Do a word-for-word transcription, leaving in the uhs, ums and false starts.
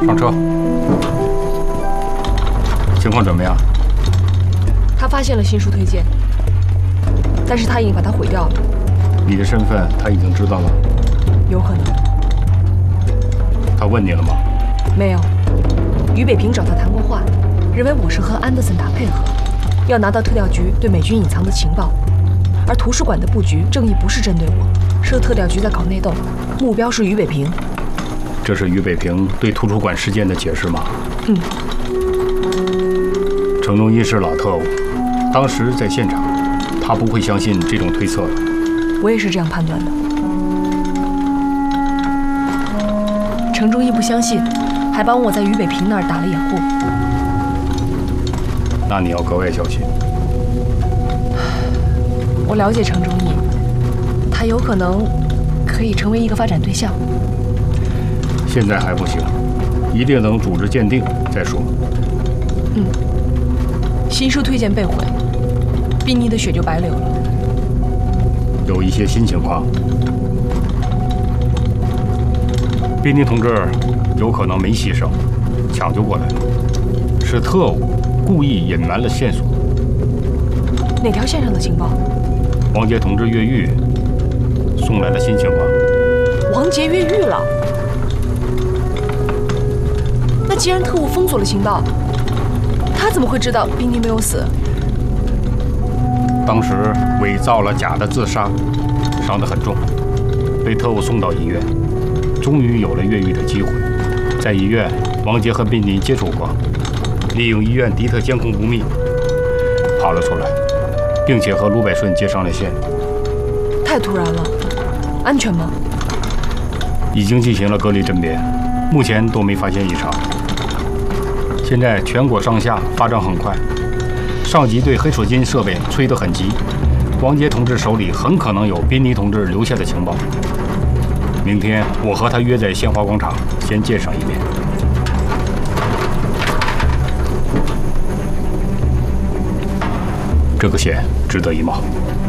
上车。情况怎么样？ 他发现了新书推荐，但是他已经把它毁掉了。 你的身份他已经知道了？ 有可能。 他问你了吗？ 没有。于北平找他谈过话，认为我是和安德森打配合，要拿到特调局对美军隐藏的情报。而图书馆的布局正义不是针对我，是特调局在搞内斗，目标是于北平。 这是于北平对图书馆事件的解释吗？ 嗯。 程中义是老特务，当时在现场，他不会相信这种推测的。 我也是这样判断的。程中义不相信，还帮我在于北平那儿打了掩护。 那你要格外小心。 我了解程中义，他有可能可以成为一个发展对象。 现在还不行，一定等组织鉴定再说。 嗯。新书推荐被毁，宾妮的血就白流了。 有一些新情况，宾妮同志有可能没牺牲，抢救过来了，是特务故意隐瞒了线索。 哪条线上的情报？ 王杰同志越狱，送来了新情况。 王杰越狱了？那既然特务封锁了情报，他怎么会知道宾妮没有死？ 当时伪造了假的自杀，伤得很重，被特务送到医院，终于有了越狱的机会。在医院，王杰和宾妮接触过，利用医院敌特监控不密，跑了出来，并且和卢百顺接上了线。 太突然了，安全吗？ 已经进行了隔离甄别，目前都没发现异常。现在全国上下发展很快，上级对黑水晶设备催得很急。王杰同志手里很可能有宾妮同志留下的情报。明天我和他约在鲜花广场，先见上一面。这个险值得一冒。